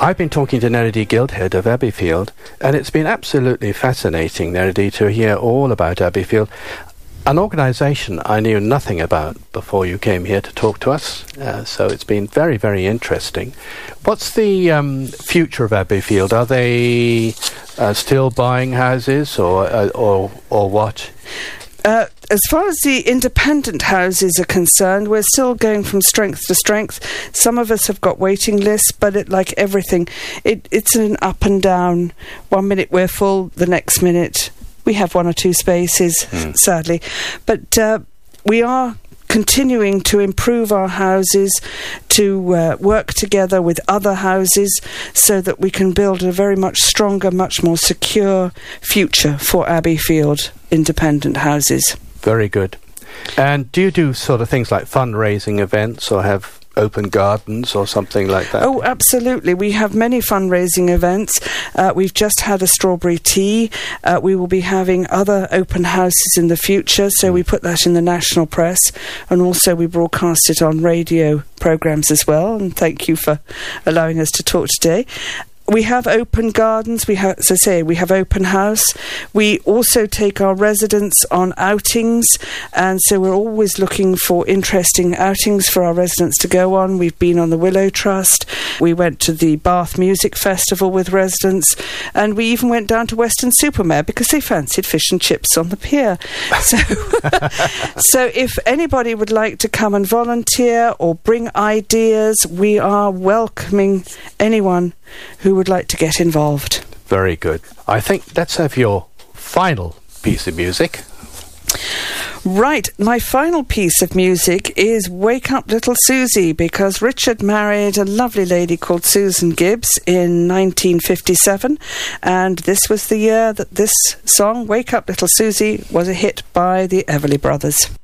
I've been talking to Neredy Guildhead of Abbeyfield, and it's been absolutely fascinating, Neredy, to hear all about Abbeyfield, an organisation I knew nothing about before you came here to talk to us, so it's been very, very interesting. What's the future of Abbeyfield? Are they still buying houses, or what? As far as the independent houses are concerned, we're still going from strength to strength. Some of us have got waiting lists, but like everything, it's an up and down. 1 minute we're full, the next minute we have one or two spaces, sadly. But we are continuing to improve our houses, to work together with other houses so that we can build a very much stronger, much more secure future for Abbeyfield independent houses. Very good. And do you do sort of things like fundraising events, or have open gardens or something like that? Oh, absolutely. We have many fundraising events. We've just had a strawberry tea. We will be having other open houses in the future, so we put that in the national press, and also we broadcast it on radio programmes as well, and thank you for allowing us to talk today. We have open gardens, we have, as I say, we have open house. We also take our residents on outings, and so we're always looking for interesting outings for our residents to go on. We've been on the Willow Trust, we went to the Bath Music Festival with residents, and we even went down to Weston-super-Mare because they fancied fish and chips on the pier. So, so if anybody would like to come and volunteer or bring ideas, we are welcoming anyone who would like to get involved. Very good. I think let's have your final piece of music. Right, my final piece of music is Wake Up Little Susie, because Richard married a lovely lady called Susan Gibbs in 1957, and this was the year that this song, Wake Up Little Susie, was a hit by the Everly Brothers.